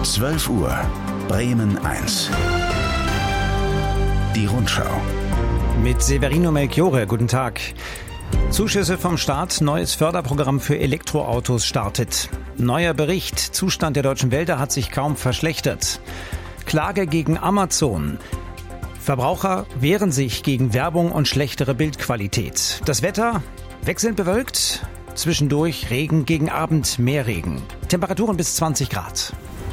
12 Uhr, Bremen 1. Die Rundschau. Mit Severino Melchiorre, guten Tag. Zuschüsse vom Staat, neues Förderprogramm für Elektroautos startet. Neuer Bericht, Zustand der deutschen Wälder hat sich kaum verschlechtert. Klage gegen Amazon. Verbraucher wehren sich gegen Werbung und schlechtere Bildqualität. Das Wetter wechselnd bewölkt, zwischendurch Regen, gegen Abend mehr Regen. Temperaturen bis 20 Grad.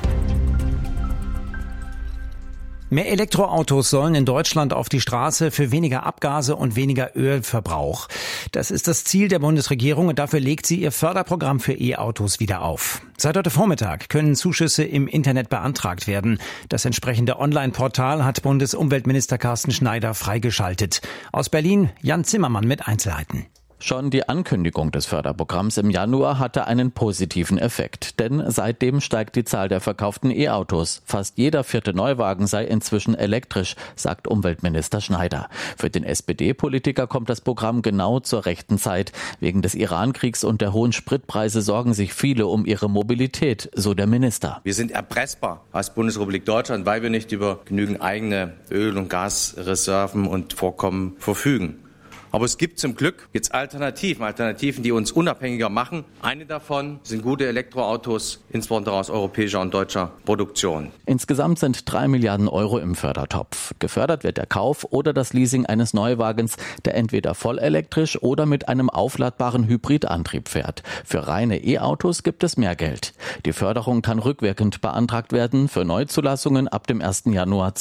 Mehr Elektroautos sollen in Deutschland auf die Straße für weniger Abgase und weniger Ölverbrauch. Das ist das Ziel der Bundesregierung und dafür legt sie ihr Förderprogramm für E-Autos wieder auf. Seit heute Vormittag können Zuschüsse im Internet beantragt werden. Das entsprechende Online-Portal hat Bundesumweltminister Carsten Schneider freigeschaltet. Aus Berlin Jan Zimmermann mit Einzelheiten. Schon die Ankündigung des Förderprogramms im Januar hatte einen positiven Effekt, denn seitdem steigt die Zahl der verkauften E-Autos. Fast jeder 4. Neuwagen sei inzwischen elektrisch, sagt Umweltminister Schneider. Für den SPD-Politiker kommt das Programm genau zur rechten Zeit. Wegen des Iran-Kriegs und der hohen Spritpreise sorgen sich viele um ihre Mobilität, so der Minister. Wir sind erpressbar als Bundesrepublik Deutschland, weil wir nicht über genügend eigene Öl- und Gasreserven und Vorkommen verfügen. Aber es gibt zum Glück jetzt Alternativen, die uns unabhängiger machen. Eine davon sind gute Elektroautos, insbesondere aus europäischer und deutscher Produktion. Insgesamt sind 3 Milliarden Euro im Fördertopf. Gefördert wird der Kauf oder das Leasing eines Neuwagens, der entweder vollelektrisch oder mit einem aufladbaren Hybridantrieb fährt. Für reine E-Autos gibt es mehr Geld. Die Förderung kann rückwirkend beantragt werden für Neuzulassungen ab dem 1. Januar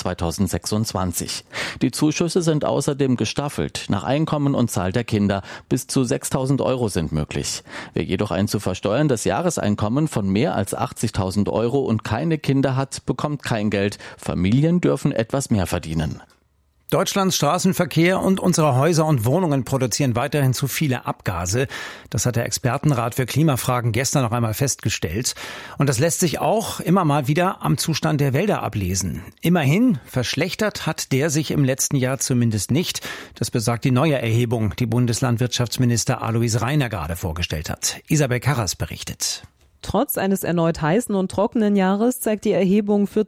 2026. Die Zuschüsse sind außerdem gestaffelt nach Einkommen und Zahl der Kinder. Bis zu 6.000 Euro sind möglich. Wer jedoch ein zu versteuerndes Jahreseinkommen von mehr als 80.000 Euro und keine Kinder hat, bekommt kein Geld. Familien dürfen etwas mehr verdienen. Deutschlands Straßenverkehr und unsere Häuser und Wohnungen produzieren weiterhin zu viele Abgase. Das hat der Expertenrat für Klimafragen gestern noch einmal festgestellt. Und das lässt sich auch immer mal wieder am Zustand der Wälder ablesen. Immerhin, verschlechtert hat der sich im letzten Jahr zumindest nicht. Das besagt die neue Erhebung, die Bundeslandwirtschaftsminister Alois Rainer gerade vorgestellt hat. Isabel Karras berichtet. Trotz eines erneut heißen und trockenen Jahres zeigt die Erhebung für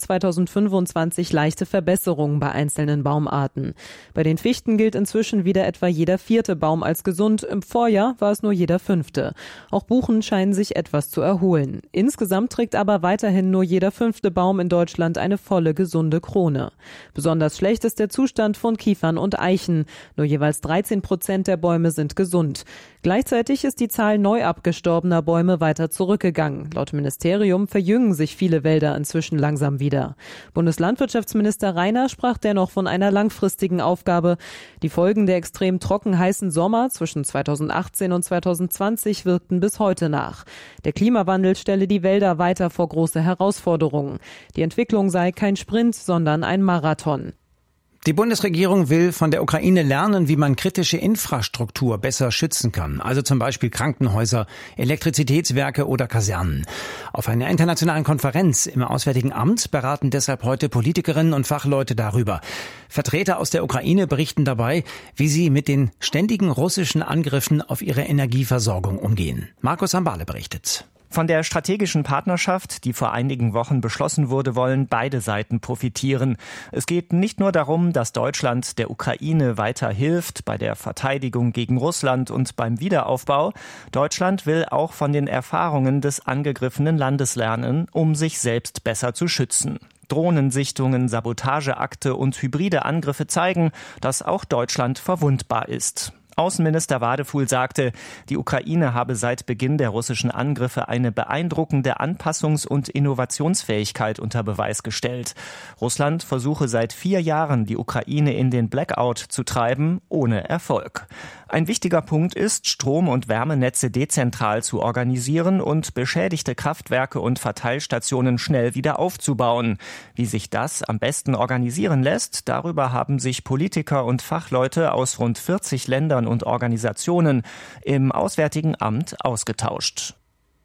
2025 leichte Verbesserungen bei einzelnen Baumarten. Bei den Fichten gilt inzwischen wieder etwa jeder 4. Baum als gesund. Im Vorjahr war es nur jeder 5. Auch Buchen scheinen sich etwas zu erholen. Insgesamt trägt aber weiterhin nur jeder 5. Baum in Deutschland eine volle, gesunde Krone. Besonders schlecht ist der Zustand von Kiefern und Eichen. Nur jeweils 13% der Bäume sind gesund. Gleichzeitig ist die Zahl neu abgestorbener Bäume weiter zurückgegangen. Laut Ministerium verjüngen sich viele Wälder inzwischen langsam wieder. Bundeslandwirtschaftsminister Rainer sprach dennoch von einer langfristigen Aufgabe. Die Folgen der extrem trocken heißen Sommer zwischen 2018 und 2020 wirkten bis heute nach. Der Klimawandel stelle die Wälder weiter vor große Herausforderungen. Die Entwicklung sei kein Sprint, sondern ein Marathon. Die Bundesregierung will von der Ukraine lernen, wie man kritische Infrastruktur besser schützen kann. Also zum Beispiel Krankenhäuser, Elektrizitätswerke oder Kasernen. Auf einer internationalen Konferenz im Auswärtigen Amt beraten deshalb heute Politikerinnen und Fachleute darüber. Vertreter aus der Ukraine berichten dabei, wie sie mit den ständigen russischen Angriffen auf ihre Energieversorgung umgehen. Markus Hambale berichtet. Von der strategischen Partnerschaft, die vor einigen Wochen beschlossen wurde, wollen beide Seiten profitieren. Es geht nicht nur darum, dass Deutschland der Ukraine weiter hilft bei der Verteidigung gegen Russland und beim Wiederaufbau. Deutschland will auch von den Erfahrungen des angegriffenen Landes lernen, um sich selbst besser zu schützen. Drohnensichtungen, Sabotageakte und hybride Angriffe zeigen, dass auch Deutschland verwundbar ist. Außenminister Wadefuhl sagte, die Ukraine habe seit Beginn der russischen Angriffe eine beeindruckende Anpassungs- und Innovationsfähigkeit unter Beweis gestellt. Russland versuche seit 4 Jahren, die Ukraine in den Blackout zu treiben, ohne Erfolg. Ein wichtiger Punkt ist, Strom- und Wärmenetze dezentral zu organisieren und beschädigte Kraftwerke und Verteilstationen schnell wieder aufzubauen. Wie sich das am besten organisieren lässt, darüber haben sich Politiker und Fachleute aus rund 40 Ländern und Organisationen im Auswärtigen Amt ausgetauscht.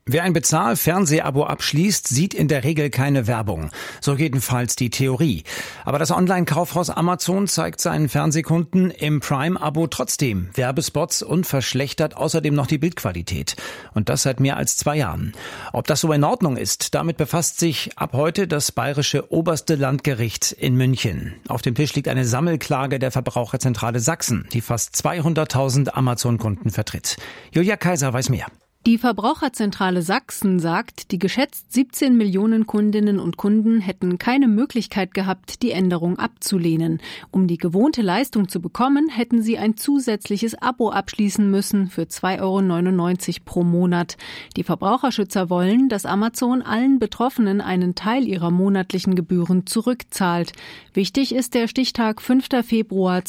Wer ein Bezahl-Fernseh-Abo abschließt, sieht in der Regel keine Werbung. So jedenfalls die Theorie. Aber das Online-Kaufhaus Amazon zeigt seinen Fernsehkunden im Prime-Abo trotzdem Werbespots und verschlechtert außerdem noch die Bildqualität. Und das seit mehr als 2 Jahren. Ob das so in Ordnung ist, damit befasst sich ab heute das Bayerische Oberste Landgericht in München. Auf dem Tisch liegt eine Sammelklage der Verbraucherzentrale Sachsen, die fast 200.000 Amazon-Kunden vertritt. Julia Kaiser weiß mehr. Die Verbraucherzentrale Sachsen sagt, die geschätzt 17 Millionen Kundinnen und Kunden hätten keine Möglichkeit gehabt, die Änderung abzulehnen. Um die gewohnte Leistung zu bekommen, hätten sie ein zusätzliches Abo abschließen müssen für 2,99 € pro Monat. Die Verbraucherschützer wollen, dass Amazon allen Betroffenen einen Teil ihrer monatlichen Gebühren zurückzahlt. Wichtig ist der Stichtag 5. Februar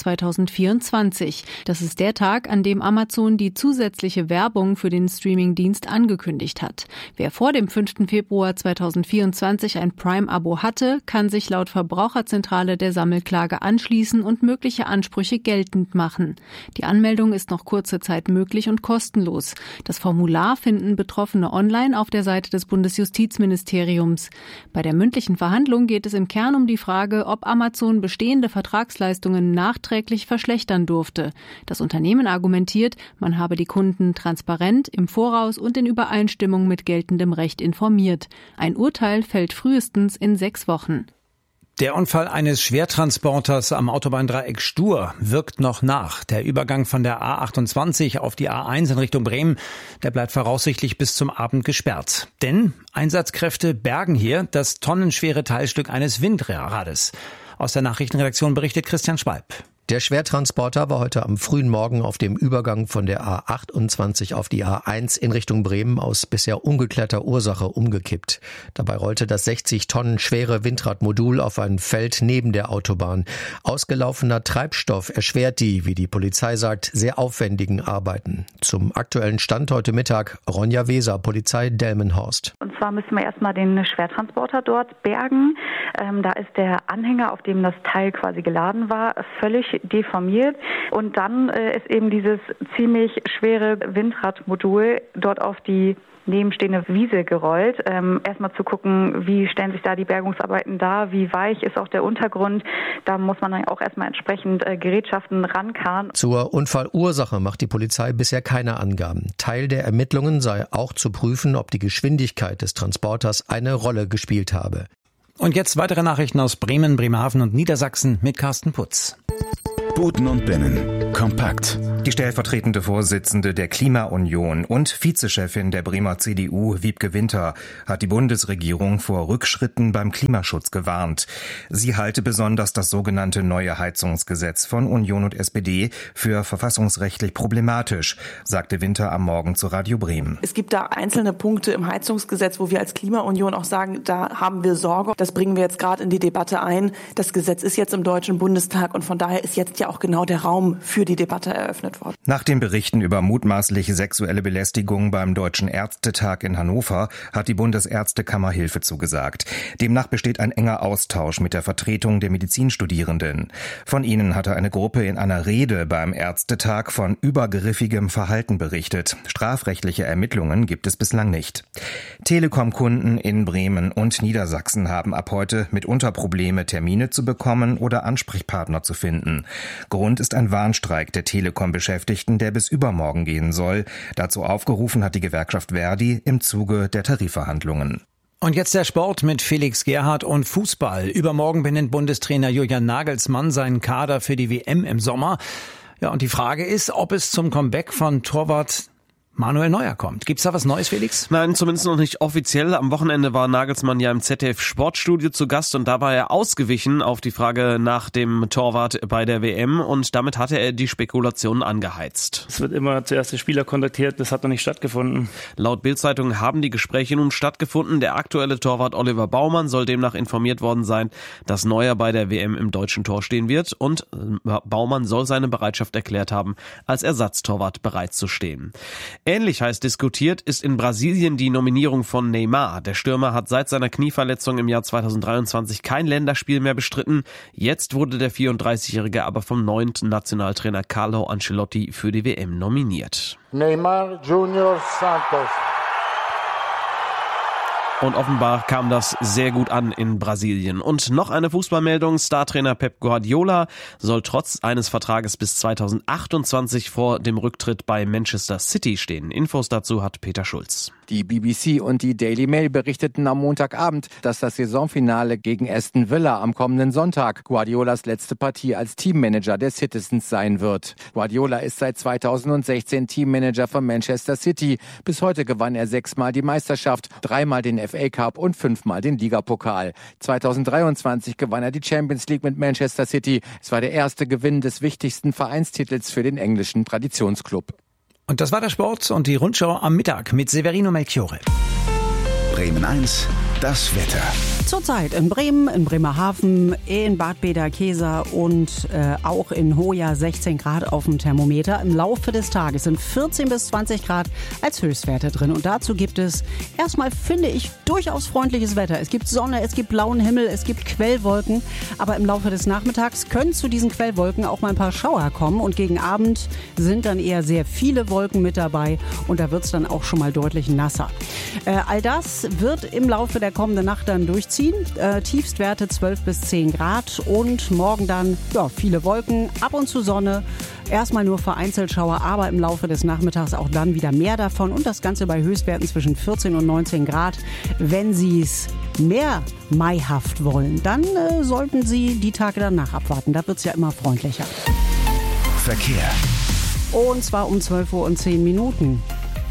2024. Das ist der Tag, an dem Amazon die zusätzliche Werbung für den Streamingdienst angekündigt hat. Wer vor dem 5. Februar 2024 ein Prime-Abo hatte, kann sich laut Verbraucherzentrale der Sammelklage anschließen und mögliche Ansprüche geltend machen. Die Anmeldung ist noch kurze Zeit möglich und kostenlos. Das Formular finden Betroffene online auf der Seite des Bundesjustizministeriums. Bei der mündlichen Verhandlung geht es im Kern um die Frage, ob Amazon bestehende Vertragsleistungen nachträglich verschlechtern durfte. Das Unternehmen argumentiert, man habe die Kunden transparent im Voraus und in Übereinstimmung mit geltendem Recht informiert. Ein Urteil fällt frühestens in 6 Wochen. Der Unfall eines Schwertransporters am Autobahndreieck Stur wirkt noch nach. Der Übergang von der A28 auf die A1 in Richtung Bremen, der bleibt voraussichtlich bis zum Abend gesperrt. Denn Einsatzkräfte bergen hier das tonnenschwere Teilstück eines Windrades. Aus der Nachrichtenredaktion berichtet Christian Schwalb. Der Schwertransporter war heute am frühen Morgen auf dem Übergang von der A28 auf die A1 in Richtung Bremen aus bisher ungeklärter Ursache umgekippt. Dabei rollte das 60 Tonnen schwere Windradmodul auf ein Feld neben der Autobahn. Ausgelaufener Treibstoff erschwert die, wie die Polizei sagt, sehr aufwendigen Arbeiten. Zum aktuellen Stand heute Mittag, Ronja Weser, Polizei Delmenhorst. Und zwar müssen wir erstmal den Schwertransporter dort bergen. Da ist der Anhänger, auf dem das Teil quasi geladen war, völlig deformiert. Und dann ist eben dieses ziemlich schwere Windradmodul dort auf die nebenstehende Wiese gerollt. Erstmal zu gucken, wie stellen sich da die Bergungsarbeiten dar, wie weich ist auch der Untergrund. Da muss man dann auch erstmal entsprechend Gerätschaften rankarren. Zur Unfallursache macht die Polizei bisher keine Angaben. Teil der Ermittlungen sei auch zu prüfen, ob die Geschwindigkeit des Transporters eine Rolle gespielt habe. Und jetzt weitere Nachrichten aus Bremen, Bremerhaven und Niedersachsen mit Carsten Putz. Buten und Binnen. Kompakt. Die stellvertretende Vorsitzende der Klimaunion und Vizechefin der Bremer CDU, Wiebke Winter, hat die Bundesregierung vor Rückschritten beim Klimaschutz gewarnt. Sie halte besonders das sogenannte neue Heizungsgesetz von Union und SPD für verfassungsrechtlich problematisch, sagte Winter am Morgen zu Radio Bremen. Es gibt da einzelne Punkte im Heizungsgesetz, wo wir als Klimaunion auch sagen, da haben wir Sorge. Das bringen wir jetzt gerade in die Debatte ein. Das Gesetz ist jetzt im Deutschen Bundestag und von daher ist jetzt ja auch genau der Raum für die Debatte eröffnet worden. Nach den Berichten über mutmaßliche sexuelle Belästigung beim Deutschen Ärztetag in Hannover hat die Bundesärztekammer Hilfe zugesagt. Demnach besteht ein enger Austausch mit der Vertretung der Medizinstudierenden. Von ihnen hatte eine Gruppe in einer Rede beim Ärztetag von übergriffigem Verhalten berichtet. Strafrechtliche Ermittlungen gibt es bislang nicht. Telekom-Kunden in Bremen und Niedersachsen haben ab heute mitunter Probleme, Termine zu bekommen oder Ansprechpartner zu finden. Grund ist ein Warnstreik der Telekom-Beschäftigten, der bis übermorgen gehen soll. Dazu aufgerufen hat die Gewerkschaft Verdi im Zuge der Tarifverhandlungen. Und jetzt der Sport mit Felix Gerhardt und Fußball. Übermorgen benennt Bundestrainer Julian Nagelsmann seinen Kader für die WM im Sommer. Ja, und die Frage ist, ob es zum Comeback von Torwart Manuel Neuer kommt. Gibt's da was Neues, Felix? Nein, zumindest noch nicht offiziell. Am Wochenende war Nagelsmann ja im ZDF Sportstudio zu Gast und da war er ausgewichen auf die Frage nach dem Torwart bei der WM und damit hatte er die Spekulationen angeheizt. Es wird immer zuerst der Spieler kontaktiert, das hat noch nicht stattgefunden. Laut Bild-Zeitung haben die Gespräche nun stattgefunden. Der aktuelle Torwart Oliver Baumann soll demnach informiert worden sein, dass Neuer bei der WM im deutschen Tor stehen wird und Baumann soll seine Bereitschaft erklärt haben, als Ersatztorwart bereit zu stehen. Ähnlich heiß diskutiert ist in Brasilien die Nominierung von Neymar. Der Stürmer hat seit seiner Knieverletzung im Jahr 2023 kein Länderspiel mehr bestritten. Jetzt wurde der 34-Jährige aber vom neuen Nationaltrainer Carlo Ancelotti für die WM nominiert. Neymar Junior Santos. Und offenbar kam das sehr gut an in Brasilien. Und noch eine Fußballmeldung. Startrainer Pep Guardiola soll trotz eines Vertrages bis 2028 vor dem Rücktritt bei Manchester City stehen. Infos dazu hat Peter Schulz. Die BBC und die Daily Mail berichteten am Montagabend, dass das Saisonfinale gegen Aston Villa am kommenden Sonntag Guardiolas letzte Partie als Teammanager der Citizens sein wird. Guardiola ist seit 2016 Teammanager von Manchester City. Bis heute gewann er 6-mal die Meisterschaft, 3-mal den FA Cup und 5-mal den Ligapokal. 2023 gewann er die Champions League mit Manchester City. Es war der erste Gewinn des wichtigsten Vereinstitels für den englischen Traditionsclub. Und das war der Sport und die Rundschau am Mittag mit Severino Melchiorre. Bremen 1, das Wetter. Zurzeit in Bremen, in Bremerhaven, in Bad Beder-Kesa und auch in Hoya 16 Grad auf dem Thermometer. Im Laufe des Tages sind 14 bis 20 Grad als Höchstwerte drin. Und dazu gibt es erstmal, finde ich, durchaus freundliches Wetter. Es gibt Sonne, es gibt blauen Himmel, es gibt Quellwolken. Aber im Laufe des Nachmittags können zu diesen Quellwolken auch mal ein paar Schauer kommen. Und gegen Abend sind dann eher sehr viele Wolken mit dabei. Und da wird es dann auch schon mal deutlich nasser. All das wird im Laufe der kommenden Nacht dann durchziehen. Tiefstwerte 12 bis 10 Grad und morgen dann viele Wolken, ab und zu Sonne. Erstmal nur vereinzelt Schauer, aber im Laufe des Nachmittags auch dann wieder mehr davon. Und das Ganze bei Höchstwerten zwischen 14 und 19 Grad. Wenn Sie es mehr maihaft wollen, dann sollten Sie die Tage danach abwarten. Da wird es ja immer freundlicher. Verkehr. Und zwar um 12 Uhr und 10 Minuten.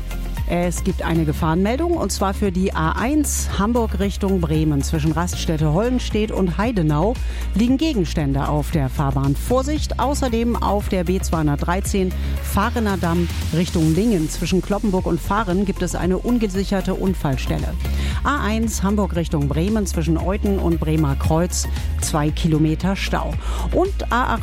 Es gibt eine Gefahrenmeldung und zwar für die A1 Hamburg Richtung Bremen. Zwischen Raststätte Hollenstedt und Heidenau liegen Gegenstände auf der Fahrbahn. Vorsicht! Außerdem auf der B213 Fahrener Damm Richtung Lingen. Zwischen Cloppenburg und Fahren gibt es eine ungesicherte Unfallstelle. A1 Hamburg Richtung Bremen zwischen Euthen und Bremer Kreuz 2 Kilometer Stau. Und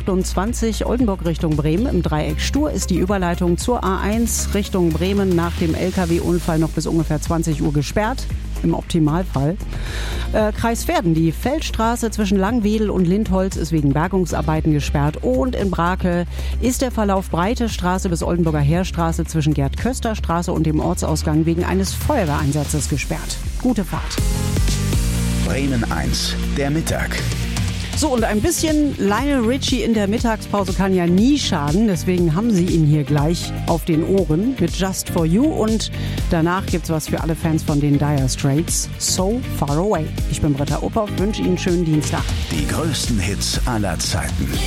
A28 Oldenburg Richtung Bremen im Dreieck Stur ist die Überleitung zur A1 Richtung Bremen nach dem LKW-Unfall noch bis ungefähr 20 Uhr gesperrt, im Optimalfall. Kreis Verden, die Feldstraße zwischen Langwedel und Lindholz ist wegen Bergungsarbeiten gesperrt. Und in Brakel ist der Verlauf Breite Straße bis Oldenburger Heerstraße zwischen Gerd-Köster-Straße und dem Ortsausgang wegen eines Feuerwehreinsatzes gesperrt. Gute Fahrt. Bremen 1, der Mittag. So, und ein bisschen Lionel Richie in der Mittagspause kann ja nie schaden. Deswegen haben Sie ihn hier gleich auf den Ohren mit Just For You. Und danach gibt's was für alle Fans von den Dire Straits. So Far Away. Ich bin Britta Uphoff, wünsche Ihnen einen schönen Dienstag. Die größten Hits aller Zeiten.